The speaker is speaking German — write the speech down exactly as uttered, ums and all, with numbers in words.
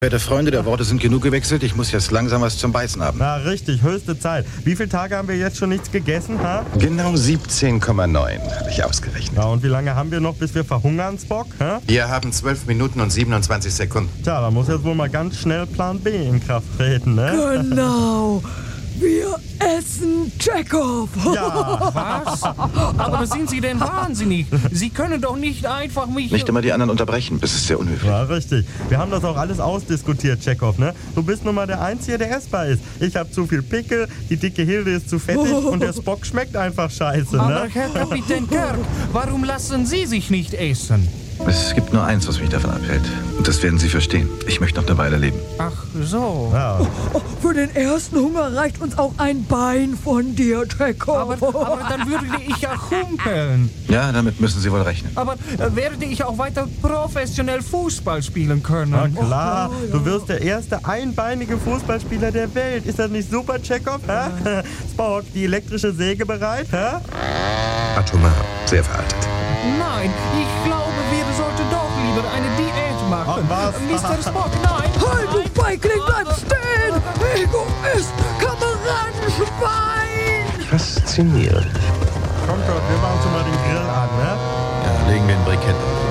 Werte Freunde, der Worte sind genug gewechselt. Ich muss jetzt langsam was zum Beißen haben. Na, richtig, höchste Zeit. Wie viele Tage haben wir jetzt schon nichts gegessen, ha? Genau siebzehn Komma neun habe ich ausgerechnet. Ja, und wie lange haben wir noch, bis wir verhungern, Spock, ha? Wir haben zwölf Minuten und siebenundzwanzig Sekunden. Tja, da muss jetzt wohl mal ganz schnell Plan B in Kraft treten, ne? Genau. Wir essen Chekhov. Ja, Was? Aber sind Sie denn wahnsinnig? Sie können doch nicht einfach mich... Nicht immer die anderen unterbrechen, das ist sehr unhöflich. ja, richtig. Wir haben das auch alles ausdiskutiert, Chekhov, ne? Du bist nun mal der Einzige, der essbar ist. Ich habe zu viel Pickel, die dicke Hilde ist zu fettig und der Spock schmeckt einfach scheiße, ne? Aber Herr Kapitän Kirk, warum lassen Sie sich nicht essen? Es gibt nur eins, was mich davon abhält. Und das werden Sie verstehen. Ich möchte noch eine Weile leben. Ach so. Ja. Oh, für den ersten Hunger reicht uns auch ein Bein von dir, Chekhov. Aber, aber dann würde ich ja humpeln. Ja, damit müssen Sie wohl rechnen. Aber äh, werde ich auch weiter professionell Fußball spielen können? Na klar, du wirst der erste einbeinige Fußballspieler der Welt. Ist das nicht super, Chekhov? hä? Spock, die elektrische Säge bereit? hä? Atomar, sehr veraltet. Nein, ich glaube, wir sollten doch lieber eine Diät machen. Ach, was? Mister Spock, nein! Halt, du Feigling, bleib stehen! Egoist, Kameradenschwein! Faszinierend. Komm, Kurt, wir machen schon mal den Grill an, ne? Ja, legen wir ein Brikett auf.